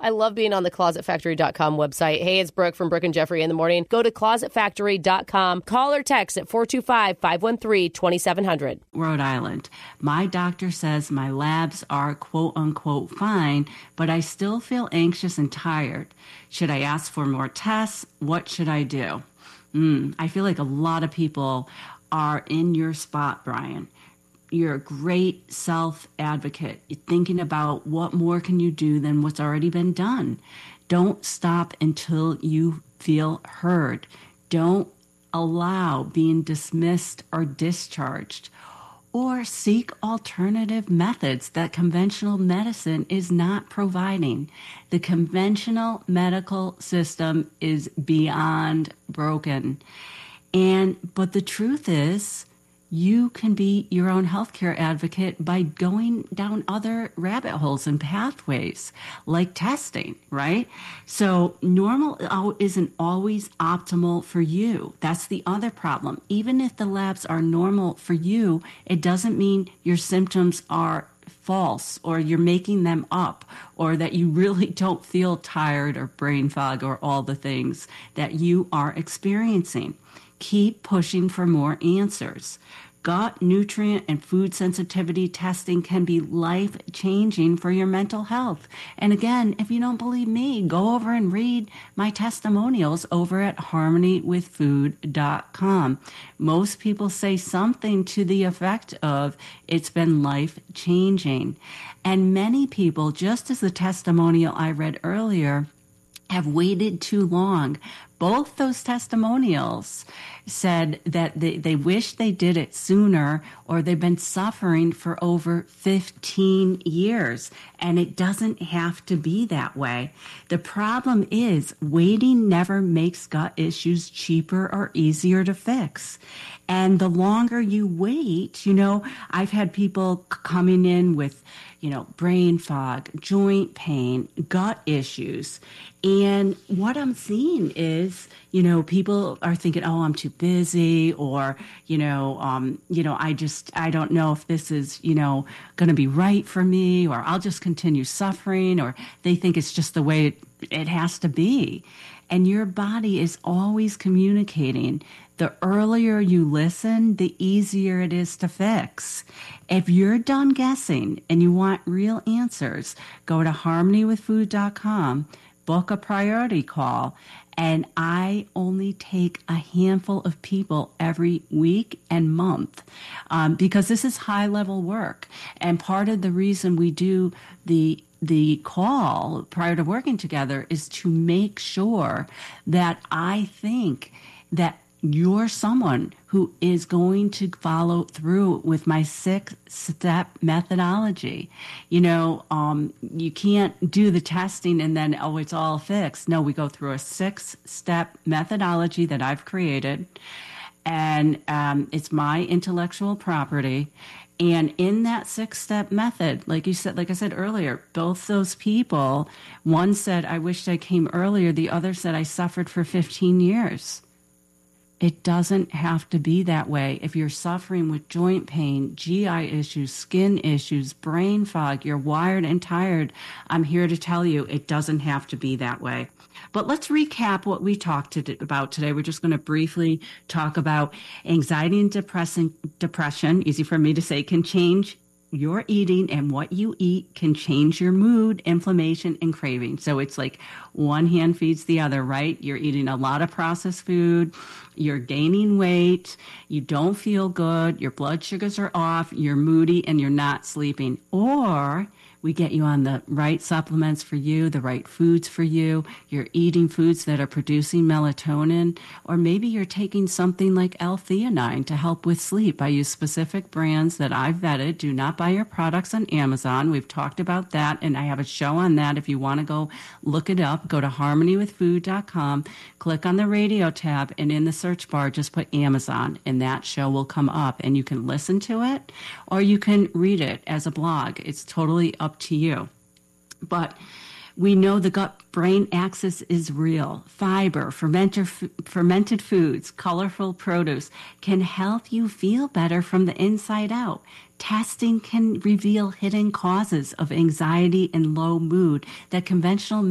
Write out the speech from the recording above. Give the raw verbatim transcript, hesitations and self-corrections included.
I love being on the closet factory dot com website. Hey, it's Brooke from Brooke and Jeffrey in the morning. Go to closet factory dot com. Call or text at four two five, five one three, two seven zero zero. Rhode Island. My doctor says my labs are quote unquote fine, but I still feel anxious and tired. Should I ask for more tests? What should I do? Mm, I feel like a lot of people are in your spot, Brian. You're a great self-advocate. You're thinking about what more can you do than what's already been done. Don't stop until you feel heard. Don't allow being dismissed or discharged, or seek alternative methods that conventional medicine is not providing. The conventional medical system is beyond broken. And but the truth is, you can be your own healthcare advocate by going down other rabbit holes and pathways, like testing, right? So normal isn't always optimal for you. That's the other problem. Even if the labs are normal for you, it doesn't mean your symptoms are false or you're making them up or that you really don't feel tired or brain fog or all the things that you are experiencing. Keep pushing for more answers. Gut, nutrient, and food sensitivity testing can be life-changing for your mental health. And again, if you don't believe me, go over and read my testimonials over at harmony with food dot com. Most people say something to the effect of, it's been life-changing. And many people, just as the testimonial I read earlier, have waited too long. Both those testimonials said that they, they wish they did it sooner, or they've been suffering for over fifteen years. And it doesn't have to be that way. The problem is waiting never makes gut issues cheaper or easier to fix. And the longer you wait, you know, I've had people coming in with, you know, brain fog, joint pain, gut issues. And what I'm seeing is, you know, people are thinking, oh, I'm too busy, or, you know, um, you know, I just, I don't know if this is, you know, going to be right for me, or I'll just continue suffering, or they think it's just the way it, it has to be. And your body is always communicating. The earlier you listen, the easier it is to fix. If you're done guessing and you want real answers, go to harmony with food dot com, book a priority call, and I only take a handful of people every week and month um, because this is high-level work. And part of the reason we do the the call prior to working together is to make sure that I think that you're someone who is going to follow through with my six-step methodology. You know, um, you can't do the testing and then, oh, it's all fixed. No, we go through a six-step methodology that I've created, and um, it's my intellectual property. And in that six-step method, like you said, like I said earlier, both those people, one said, I wished I came earlier. The other said, I suffered for fifteen years. It doesn't have to be that way. If you're suffering with joint pain, G I issues, skin issues, brain fog, you're wired and tired, I'm here to tell you it doesn't have to be that way. But let's recap what we talked to, about today. We're just going to briefly talk about anxiety and depressing, depression, easy for me to say, can change your eating, and what you eat can change your mood, inflammation, and craving. So it's like one hand feeds the other, right? You're eating a lot of processed food, you're gaining weight, you don't feel good, your blood sugars are off, you're moody, and you're not sleeping. Or we get you on the right supplements for you, the right foods for you. You're eating foods that are producing melatonin, or maybe you're taking something like L-theanine to help with sleep. I use specific brands that I've vetted. Do not buy your products on Amazon. We've talked about that, and I have a show on that. If you want to go look it up, go to harmony with food dot com, click on the radio tab, and in the search bar, just put Amazon, and that show will come up, and you can listen to it, or you can read it as a blog. It's totally up to you. But we know the gut-brain axis is real. Fiber, fermented, fermented foods, colorful produce can help you feel better from the inside out. Testing can reveal hidden causes of anxiety and low mood that conventional